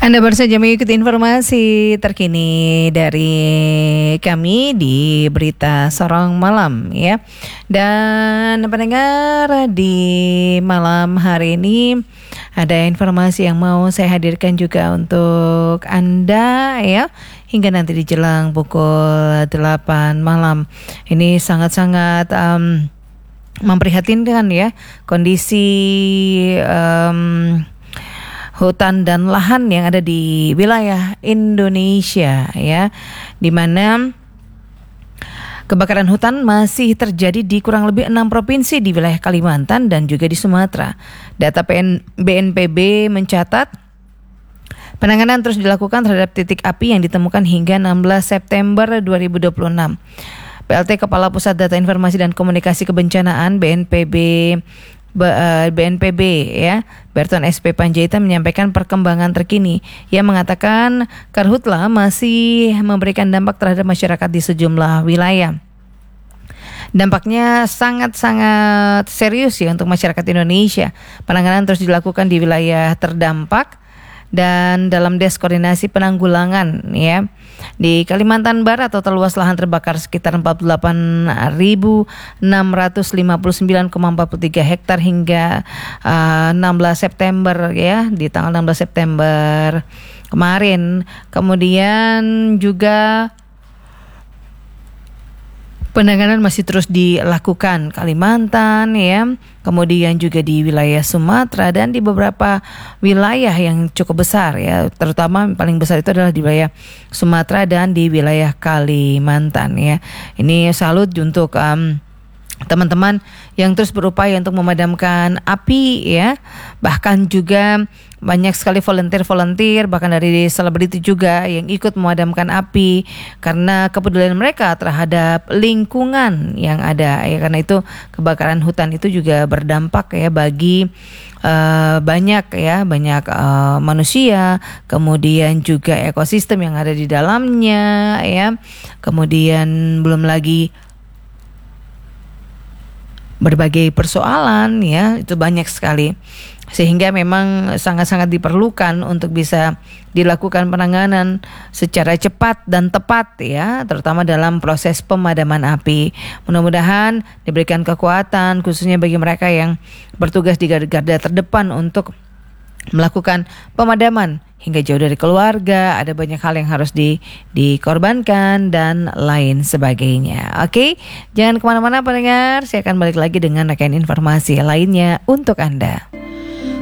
Anda baru saja mengikuti informasi terkini dari kami di Berita Sorong Malam ya. Dan pendengar, di malam hari ini ada informasi yang mau saya hadirkan juga untuk Anda ya. Hingga nanti di jelang pukul 8 malam. Ini sangat-sangat memprihatinkan ya kondisi hutan dan lahan yang ada di wilayah Indonesia ya, di mana kebakaran hutan masih terjadi di kurang lebih 6 provinsi di wilayah Kalimantan dan juga di Sumatera. Data BNPB mencatat penanganan terus dilakukan terhadap titik api yang ditemukan hingga 16 September 2026. PLT Kepala Pusat Data Informasi dan Komunikasi Kebencanaan BNPB ya, Berton SP Panjaitan menyampaikan perkembangan terkini. Ia mengatakan Karhutla masih memberikan dampak terhadap masyarakat di sejumlah wilayah. Dampaknya sangat-sangat serius ya untuk masyarakat Indonesia. Penanganan terus dilakukan di wilayah terdampak dan dalam Des Koordinasi Penanggulangan ya. Di Kalimantan Barat total luas lahan terbakar sekitar 48.659,43 hektar hingga 16 September ya, di tanggal 16 September kemarin. Kemudian juga penanganan masih terus dilakukan Kalimantan ya, kemudian juga di wilayah Sumatera dan di beberapa wilayah yang cukup besar ya, terutama paling besar itu adalah di wilayah Sumatera dan di wilayah Kalimantan ya. Ini salut untuk teman-teman yang terus berupaya untuk memadamkan api ya. Bahkan juga banyak sekali volunteer bahkan dari selebriti juga yang ikut memadamkan api karena kepedulian mereka terhadap lingkungan yang ada ya. Karena itu kebakaran hutan itu juga berdampak ya bagi banyak manusia, kemudian juga ekosistem yang ada di dalamnya ya. Kemudian belum lagi berbagai persoalan ya, itu banyak sekali, sehingga memang sangat-sangat diperlukan untuk bisa dilakukan penanganan secara cepat dan tepat ya, terutama dalam proses pemadaman api. Mudah-mudahan diberikan kekuatan khususnya bagi mereka yang bertugas di garda terdepan untuk melakukan pemadaman hingga jauh dari keluarga. Ada banyak hal yang harus dikorbankan dan lain sebagainya. Oke, jangan kemana-mana pendengar, saya akan balik lagi dengan rangkaian informasi lainnya untuk Anda.